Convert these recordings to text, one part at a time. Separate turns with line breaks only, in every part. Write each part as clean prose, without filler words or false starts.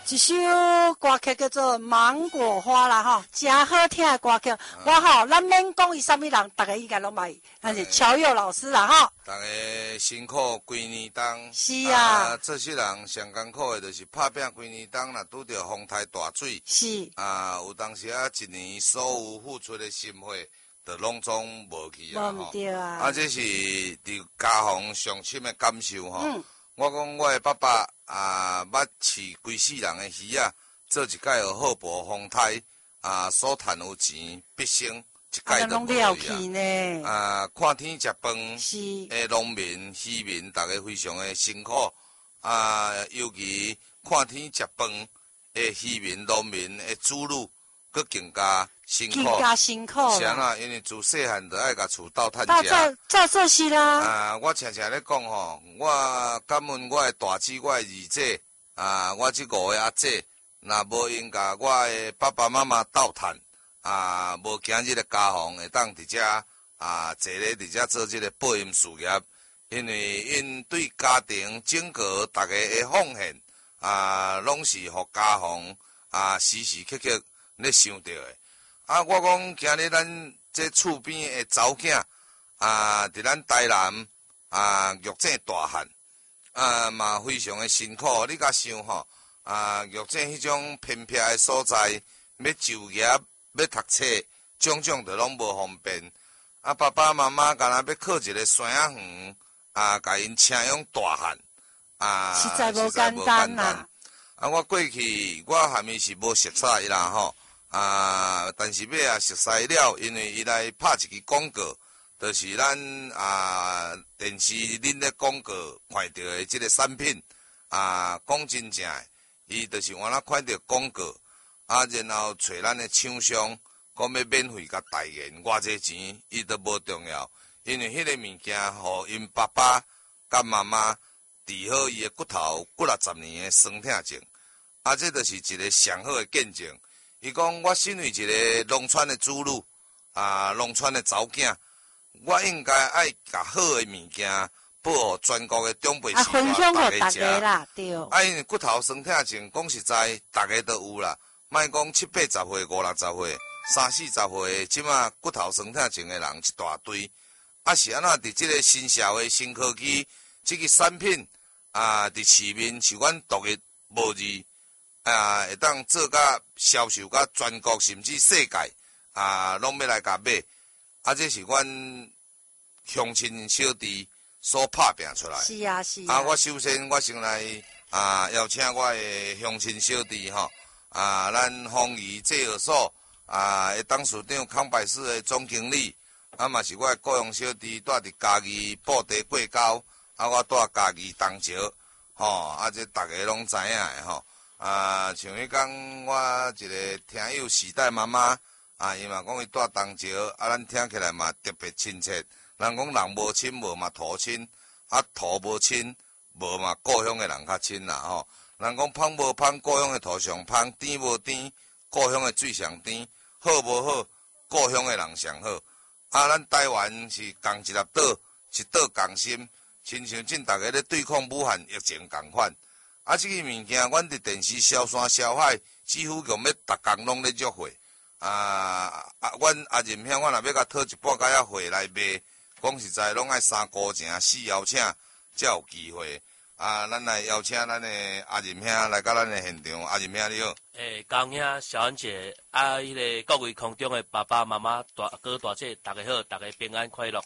一首歌曲叫做《芒果花》啦吼，真好听的歌曲。我吼，咱免讲伊啥物人，大家应该拢捌，但是乔佑老师啦吼。
大家辛苦规年冬。
是啊。
这些人上艰苦的，就是拍拼规年冬，若拄着风台大水。
是。
有当时一年所有付出的心血，就拢总无去啊
吼。对啊。
这是伫家访上深的感受吼。我讲我的爸爸捌饲规世人的鱼啊，做一届好报风台所赚有钱，毕生一届都无去啊。看天食饭的农民、渔民，大家非常的辛苦尤其看天食饭的渔民、农民的子女，佫更加辛苦。
更加辛苦。
是啊，因为自细汉就爱甲厝斗趁
食。照说是啦。
我常常咧讲吼，我感恩我的大姊、我的二姐我这5个阿姐，若无因甲我的爸爸妈妈斗趁无今日的家访会当伫遮坐咧伫遮做这个播音事业，因为因对家庭整个大家的奉献拢是互家访时时刻刻咧想到的。我讲今日咱这厝边的查某囝伫咱台南玉井大汉嘛非常的辛苦。你甲想吼玉井迄种偏僻的所在，要就业要读册，种种都拢无方便。爸爸妈妈干那要靠一个山仔园甲因请用大汉
实在无简单啦。
我过去我还没是无熟悉啦吼。但是要熟悉了，因为伊来拍一支广告，就是咱电视恁咧广告看到的即个产品讲真正的，伊就是原来看到广告然后找咱的厂商，讲要免费甲代言偌济钱，伊都无重要，因为迄个物件互因爸爸甲妈妈治好伊的骨头骨60年的酸痛症，这就是一个上好的见证。伊讲我身为一个农村的子女农村的查某囝，我应该爱甲好的物件报互全国的长辈时代大家食
啦，对。
因为骨头酸痛症，讲实在，大家都有啦。莫讲70、80岁、50、60岁、30、40岁，即马骨头酸痛症的人一大堆。是安怎？伫即个新社会、新科技，即个产品伫市面是阮独一无二。会当做甲销售甲全国甚至世界拢要来甲买这是阮乡亲小弟所拍拼出来。
是啊是啊。
我首先我先来邀请我的乡亲小弟吼咱丰宜制药所的董事长康百世的总经理嘛是我的雇佣小弟，住伫嘉义布袋过沟我住嘉义东石吼这大家拢知影的吼。像迄讲我一个听友时代妈妈伊嘛讲伊住东石咱听起来嘛特别亲切。人讲人无亲无嘛土亲土无亲无嘛故乡的人较亲啦吼。人讲芳无芳，故乡的土上芳；甜无甜，故乡的水上甜；好无好，故乡的人上好。咱台湾是共一粒岛，一岛共心，亲像正大家咧对抗武汉疫情共款。这个物件，阮伫电视消山消海，几乎用要逐工拢咧约会。阮阿任兄，我若要甲讨一半甲会来卖，讲实在，拢爱3姑情4邀请，才有机会。咱来邀请咱的阿任兄来到咱的现场。阿任兄你好。
江兄、小安姐，迄个各位空中的爸爸妈妈、大哥大姐，大家好，大家平安快乐。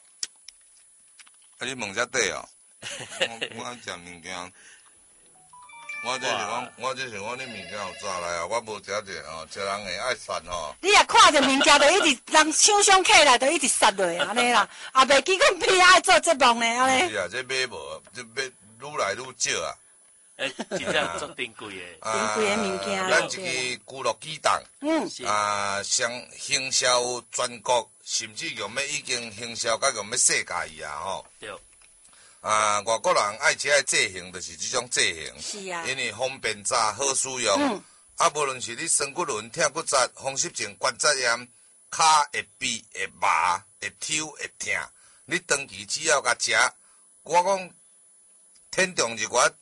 你问遮底哦？我食物件。我这是我的物件有抓来我无食着食人会爱杀吼。
你若看着物件，就一直人厂商客来，就一直杀落安尼啦，袂记讲偏爱做节目呢安尼。
是这买无，这买愈来愈少
真正足珍贵的。
珍贵的物件。
咱一个俱乐机档，行销全国，甚至用要已经行销到用要世界去吼。
对。
外国人爱食的制型，就是这种制型，
是啊，
因为方便炸好使用。无论是你酸骨轮、痛骨折、风湿症、关节炎、骹会痹、会麻、会抽、会痛，你长期只要甲食，我讲天中日月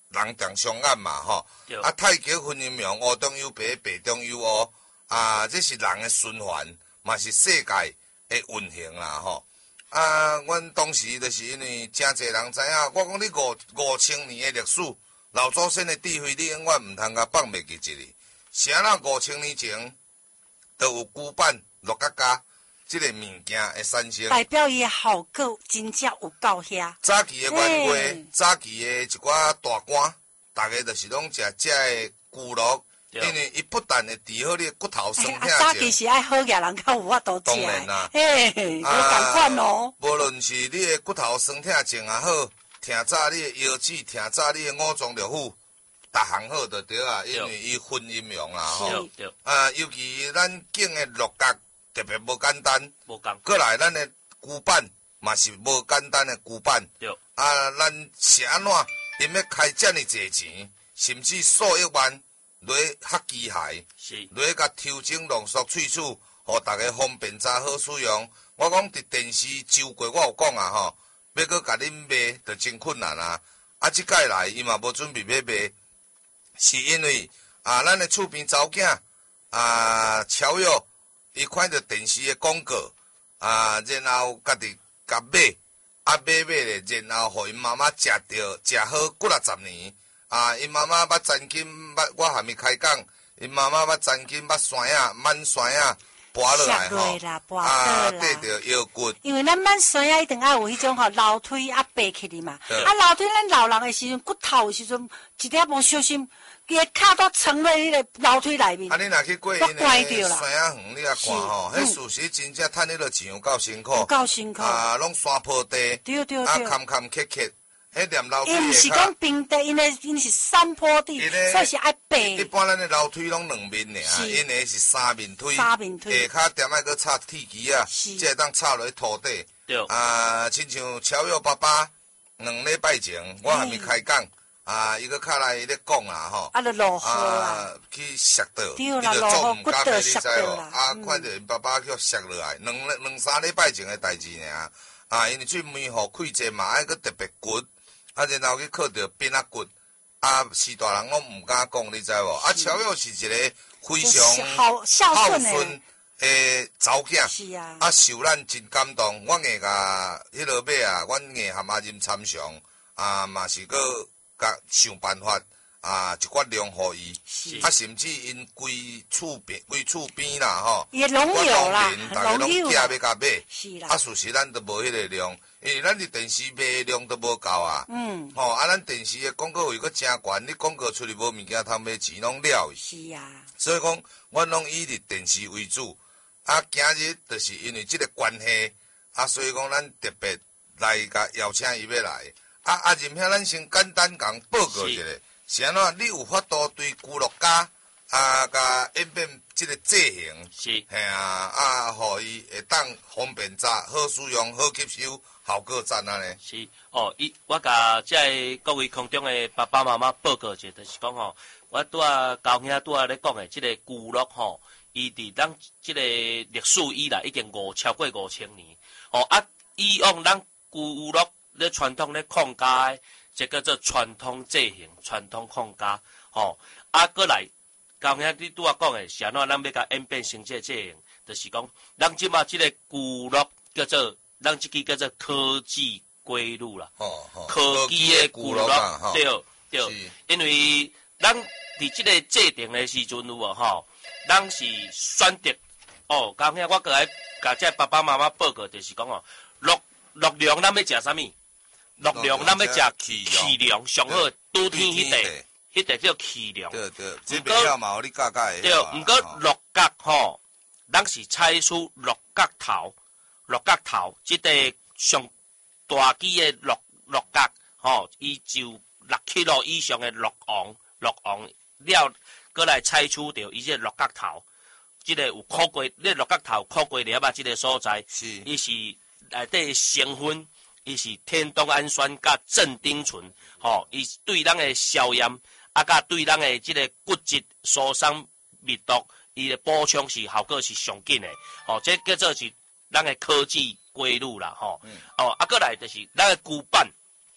人重相按嘛吼。啊，太极分阴阳，乌中有白，白中有乌。这是人的循环，嘛是世界的运行啦吼。阮当时就是因为真侪人知影，我讲你5000年的历史，老祖先的智慧，你永远毋通甲放袂记一哩。啥那5000年前，都有古板陆家家这个物件的产生，
代表伊好够真正有够遐。
早期的元瓜，早期的一寡大官，大家就是拢食这的骨肉。因为伊不但会治好你的骨头酸痛
早期是爱好嘅人较有法度食。
当然啦，
嘿，有共款哦。
无论是你的骨头酸痛症也好，听早你的腰子，听早你的五脏六腑，逐项好就对啊。因为伊分阴阳啦吼。尤其咱景的六角特别无简单。
无共。
过来，咱的骨板嘛是无简单的骨板。
对。
咱是安怎？因要开遮尔济钱，甚至数亿万。来学机械，来甲抽精浓缩萃取，互大家方便查好使用。我讲伫电视周过，我有讲啊吼，要搁甲恁卖，就真困难啊。即届来，伊嘛无准备要卖，是因为咱的厝边查某囝超越，伊看到电视的广告然后家己甲买，买咧，然后互因妈妈食好几60年。因妈妈捌曾经我还没开讲，因妈妈捌曾经捌酸啊、慢酸啊，拔落来吼，对着腰骨。因
为咱慢酸啊，一定要有迄种吼楼梯爬起哩嘛。楼梯咱老人的时阵，骨头的时阵，一点无小心，伊个脚都藏在迄个楼梯内面。
你若去过因个酸啊园，你啊看吼，迄事实真正趁迄落钱有够辛苦。
够辛苦。
拢山坡地，
对。
坎坎坷坷。
伊毋是讲平地，因是山坡地，所以是爱爬。
一般咱的楼梯拢两面尔，因个是三面梯，下骹点爱搁插铁机啊，才会当插落去土底。
对。
亲像超越爸爸2礼拜前，我还没开讲，伊搁较来咧讲啦吼。
就落雨啦。
去摔倒，伊
就
做毋甘的，你知无？
看
到因爸爸叫摔落来，2、3礼拜前的代志尔。因为这门户开者嘛，爱搁特别骨。然后去靠着鞭骨，是大人拢毋敢讲，你知无？超越是一个非常孝顺的查某囝，
是
受咱真感动。我硬甲迄落尾阮硬含阿任参详，嘛是搁甲想办法一寡粮互伊，甚至因规厝边啦吼，
也拢有啦，
大家拢寄要甲买，
是啦。
事实咱都无迄个量。因为咱伫电视卖量都无够啊，咱电视的广告费阁真悬，你广告出去无物件通买钱拢了
是啊。
所以讲，阮拢以伫电视为主。今日就是因为即个关系，所以讲咱特别来甲邀请伊要来。任兄，咱先简单讲报告一下，是安怎？你有法度对骨骼家甲演变即个剂型，
是
互伊会当方便查、好使用、好吸收。效果赞啊呢？
是我甲这各位空中的爸爸妈妈报告一下，就是讲我拄高兄拄咧讲的，这个骨肉伊伫咱这个历史以来已经超过5000年。以往咱骨肉咧传统咧抗加的，这叫做传统剂型、传统抗加。过来高兄你拄讲的是安怎？咱要甲演变成这个剂型，就是讲咱即马这个骨肉叫做。咱这个叫做科技归路啦，科技的骨肉，对，因为咱伫这个制定的时阵有无咱是选择刚才我过来甲这爸爸妈妈报告，就是讲肉量咱要食啥物？肉量咱要食气量，上好拄天迄块叫气量。
对，这边要嘛，你教的。
对，毋过肉角咱是采取肉角头，即个上大支的肉角，伊就6 kg 以上的肉王了，过来采取着伊这肉角头，即个有苦瓜，你肉角头苦瓜粒即个所在，伊是内底成分，伊是天冬氨酸甲镇丁醇，伊对咱的消炎，甲对咱的即个骨质疏松密度，伊的补充是效果是上紧的，这叫做是。咱的科技归路啦，过来就是咱的骨板，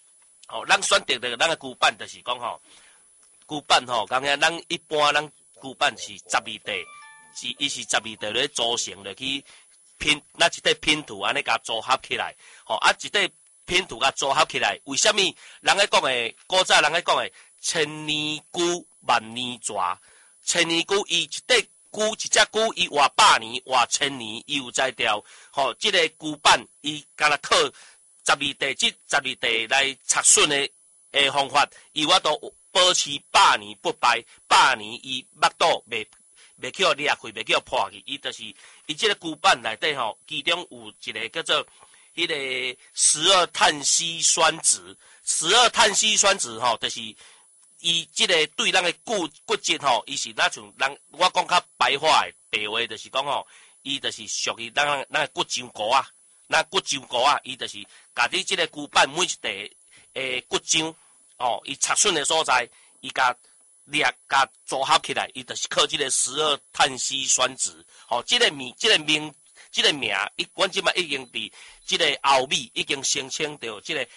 吼，咱选择的咱的旧版就是讲吼，旧版吼，讲遐咱一般咱旧版是12块，伊是12块咧组成咧去拼，咱一块拼图安尼甲组合起来，吼啊一块拼图甲组合起来，为什么人咧讲诶？古早人咧讲诶，千年龟万年蛇，千年龟伊一块。一只龟，伊活100年，活1000年，伊有才调。吼，即个龟板，伊敢若靠12地，即12地来擦笋的方法，伊我都保持100年不败，100年伊腹肚袂去互裂开，袂去互破去。伊就是伊即个龟板内底吼，其中有一个叫做迄个12碳烯酸酯，12碳烯酸酯吼，就是。伊即个对咱的骨质吼，伊是那像人，我讲较白话的白话，就是讲吼，伊就是属于咱的骨上骨啊，咱骨上骨啊，伊就是家己即个骨板每一块骨上哦，伊插笋的所在，伊甲组合起来，伊就是靠即个12碳烯酸酯，吼，即个名，阮即摆已经伫即个欧美已经申请到即个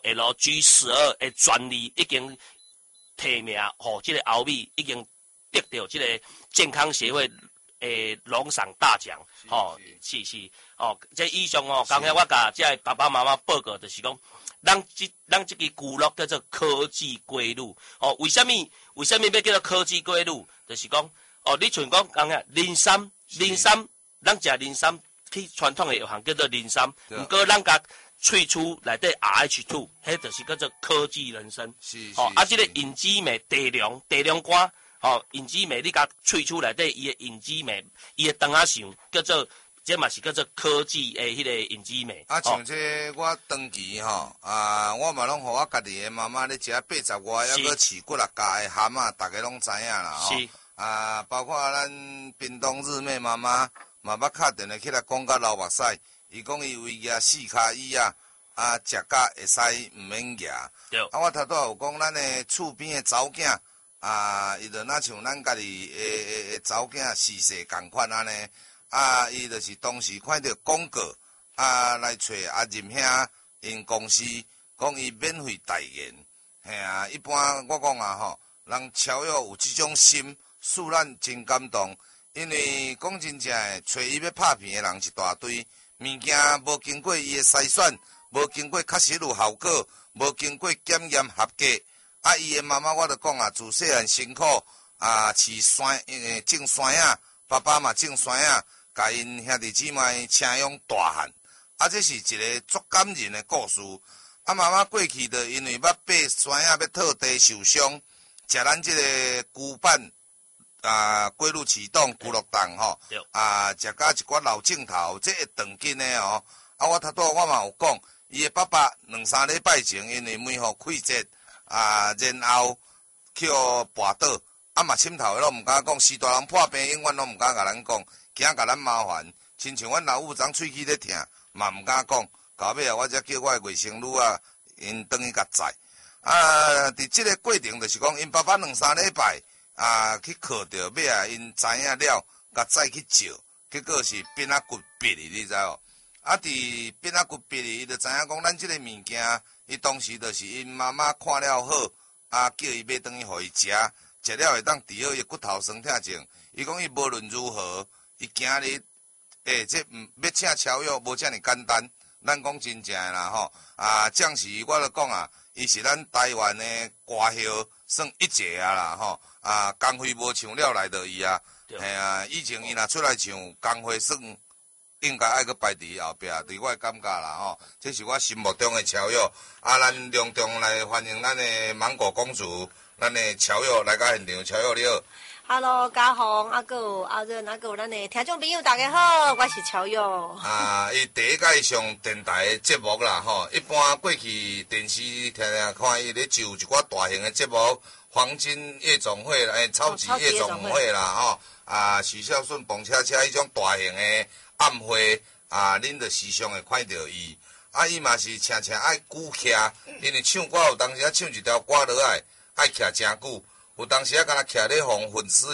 LG12的专利已经。提名吼，即个欧美已经得到即个健康协会龙赏大奖，吼，是，哦，这以上哦，刚才我甲即个爸爸妈妈报告，就是讲，咱即个俱乐叫做科技归路，哦，为什么要叫做科技归路？就是讲，哦，你像讲刚才磷酸，咱食磷酸去传统的药行叫做磷酸，毋过咱甲萃取内底 RH2， 迄就是叫做科技人参。
是。
啊，即个银紫梅地龙瓜，银紫梅你甲萃取内底伊的银紫梅，伊的长啊像叫做，这嘛是叫做科技的迄个银紫梅。
啊，像这我长期我嘛拢互我家己的妈妈咧食80外，还佫饲骨力加的蛤蟆，大家拢知影啦吼。是。包括咱屏东日妹妈妈嘛捌敲电话起来讲甲流目屎。伊讲伊为举4脚椅食甲会使毋免举。对。我头拄有讲咱的厝边的查某囝伊就若像咱家己的查某囝逝世共款安尼。伊就是当时看到广告来找阿任兄因公司，讲伊免费代言。嘿一般我讲吼，人超越有即种心，使咱真感动。因为讲真正的，找伊要拍片的人一大堆。物件无经过伊的筛选，无经过确实有效果，无经过检验合格。伊的妈妈我就讲自细汉辛苦饲山种山影，爸爸嘛种山影，甲因兄弟姊妹请养大汉。这是一个足感人的故事。妈妈过去就因为要爬山影要套地受伤，食咱这个旧版。过路启动骨碌蛋吼，食甲一寡老镜头，这会长筋的哦。我头拄我嘛有讲，伊的爸爸2-3礼拜前因为门户溃折，然后去跋倒，嘛深头的拢毋敢讲，是大人破病永远拢毋敢甲咱讲，惊甲咱麻烦。亲像阮老母昨喙齿咧疼，嘛毋敢讲，到尾我才叫我的卫生女因转去甲载。伫即个过程就是讲，因爸爸2-3礼拜。去靠着尾因知影了，甲再去照，结果是变骨痹哩，你知无？伫变骨痹哩，伊就知影讲，咱即个物件，伊当时就是因妈妈看了好，叫伊买转去互伊食，食了会当治好伊骨头酸痛症。伊讲伊无论如何，伊今日这要请超越无遮尔简单。咱讲真正的啦吼，将士我就讲伊是咱台湾的歌后，算一姐啦吼。工会无唱了来到伊以前伊若出来唱，工会算应该爱去排伫后壁，对我的感觉啦吼，这是我心目中的超越。咱隆重来欢迎咱的芒果公主，咱的超越来到现场，超越你好。
Hello， 嘉宏，还有阿润，还有咱的听众朋友，大家好，我是超越。
伊第一届上电台的节目啦吼，一般过去电视听看伊咧就一寡大型的节目。黄金夜总会啦，超级夜总会啦，吼，许孝顺蹦恰恰迄种大型的暗会，恁就时常会看到伊。伊嘛是常常爱久徛，因为唱歌有当时唱一条歌落来，爱徛真久，有当时敢若徛咧互粉丝。